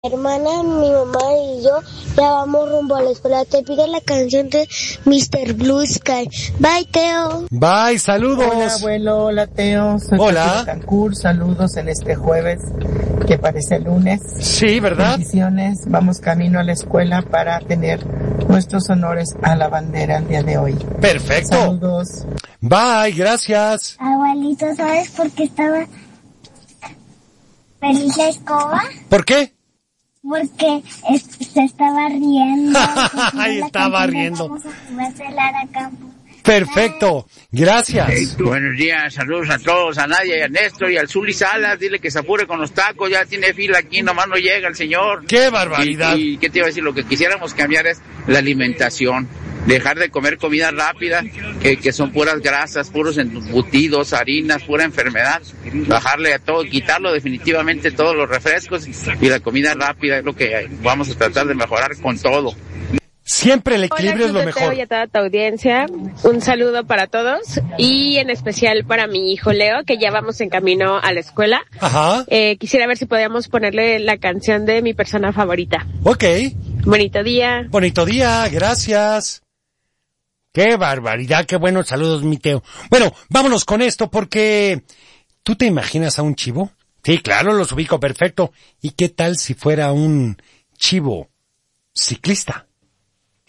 Hermana, mi mamá y yo ya vamos rumbo a la escuela. Te pido la canción de Mr. Blue Sky. Bye, Teo. Bye, saludos. Hola, abuelo. Hola, Teo. Soy Hola. Cancún. Saludos en este jueves que parece lunes. Sí, ¿verdad? Bendiciones. Vamos camino a la escuela para tener nuestros honores a la bandera el día de hoy. Perfecto. Saludos. Bye, gracias. Abuelito, ¿sabes por qué estaba feliz la escoba? ¿Por qué? Porque se estaba riendo. Ahí estaba riendo. Vamos a jugársela a campo. Perfecto, gracias. Buenos días, saludos a todos, a Nadia y a Néstor y al Zuli Salas, dile que se apure con los tacos, ya tiene fila aquí, nomás no llega el señor. ¡Qué barbaridad! Y qué te iba a decir, lo que quisiéramos cambiar es la alimentación, dejar de comer comida rápida, que son puras grasas, puros embutidos, harinas, pura enfermedad, bajarle a todo, quitarlo definitivamente todos los refrescos y la comida rápida es lo que vamos a tratar de mejorar con todo. Siempre el equilibrio es lo mejor. Y a toda tu audiencia, un saludo para todos y en especial para mi hijo Leo, que ya vamos en camino a la escuela. Ajá. Quisiera ver si podíamos ponerle la canción de mi persona favorita. Ok. Bonito día. Bonito día, gracias. Qué barbaridad, qué buenos saludos, mi Teo. Bueno, vámonos con esto porque ¿tú te imaginas a un chivo? Sí, claro, los ubico perfecto. ¿Y qué tal si fuera un chivo ciclista?